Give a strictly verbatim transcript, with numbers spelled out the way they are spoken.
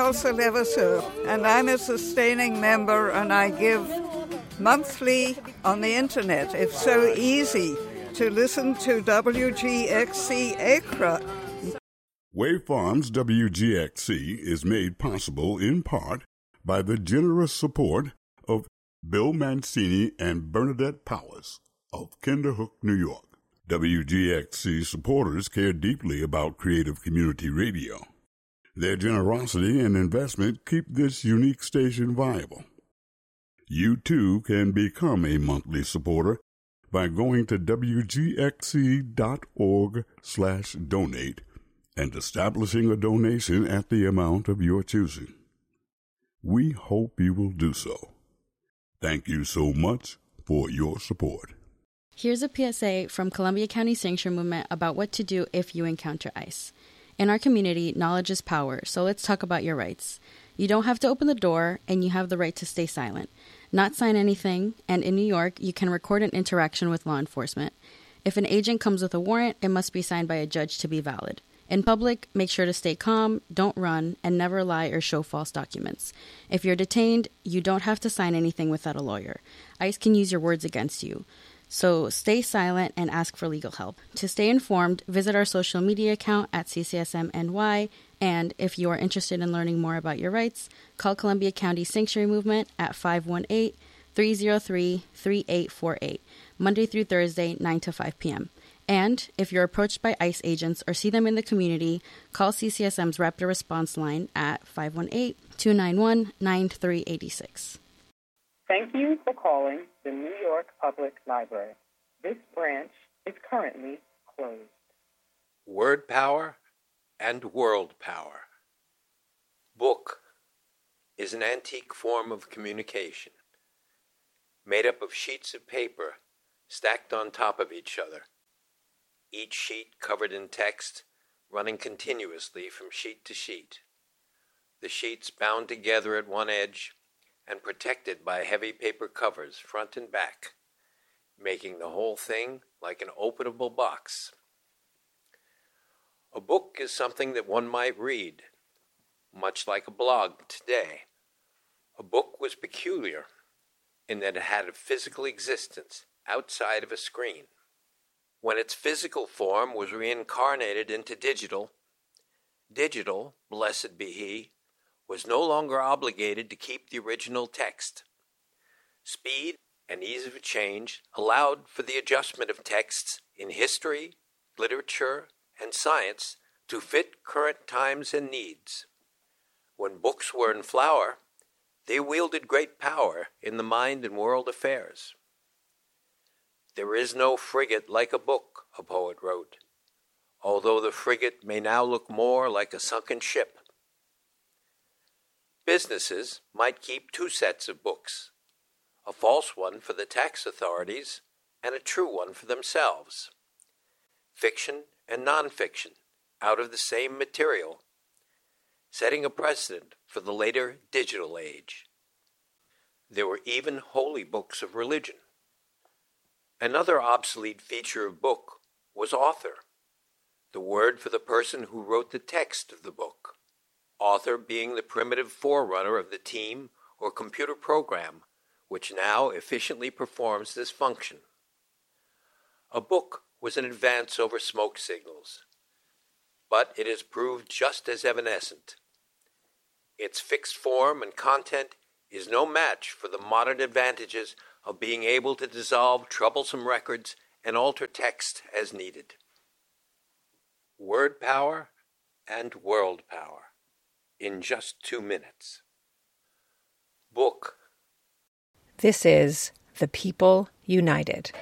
Tulsa Levasseur, and I'm a sustaining member, and I give monthly on the internet. It's so easy to listen to W G X C Accra. Wave Farms W G X C is made possible in part by the generous support of Bill Mancini and Bernadette Powers of Kinderhook, New York. W G X C supporters care deeply about creative community radio. Their generosity and investment keep this unique station viable. You, too, can become a monthly supporter by going to wgxc.org slash donate and establishing a donation at the amount of your choosing. We hope you will do so. Thank you so much for your support. Here's a P S A from Columbia County Sanctuary Movement about what to do if you encounter ICE. In our community, knowledge is power, so let's talk about your rights. You don't have to open the door, and you have the right to stay silent, not sign anything, and in New York, you can record an interaction with law enforcement. If an agent comes with a warrant, it must be signed by a judge to be valid. In public, make sure to stay calm, don't run, and never lie or show false documents. If you're detained, you don't have to sign anything without a lawyer. ICE can use your words against you. So stay silent and ask for legal help. To stay informed, visit our social media account at C C S M N Y, and if you are interested in learning more about your rights, call Columbia County Sanctuary Movement at five one eight, three oh three, three eight four eight, Monday through Thursday, nine to five p.m. And if you're approached by ICE agents or see them in the community, call C C S M's Rapid Response Line at five one eight, two nine one, nine three eight six. Thank you for calling the New York Public Library. This branch is currently closed. Word power and world power. Book is an antique form of communication, made up of sheets of paper stacked on top of each other, each sheet covered in text running continuously from sheet to sheet, the sheets bound together at one edge and protected by heavy paper covers front and back, making the whole thing like an openable box. A book is something that one might read, much like a blog today. A book was peculiar in that it had a physical existence outside of a screen. When its physical form was reincarnated into digital, digital, blessed be he, was no longer obligated to keep the original text. Speed and ease of change allowed for the adjustment of texts in history, literature, and science to fit current times and needs. When books were in flower, they wielded great power in the mind and world affairs. There is no frigate like a book, a poet wrote, although the frigate may now look more like a sunken ship. Businesses might keep two sets of books, a false one for the tax authorities and a true one for themselves. Fiction and nonfiction out of the same material, setting a precedent for the later digital age. There were even holy books of religion. Another obsolete feature of book was author, the word for the person who wrote the text of the book. Author being the primitive forerunner of the team or computer program, which now efficiently performs this function. A book was an advance over smoke signals, but it has proved just as evanescent. Its fixed form and content is no match for the modern advantages of being able to dissolve troublesome records and alter text as needed. Word power and world power. In just two minutes. Book. This is The People United.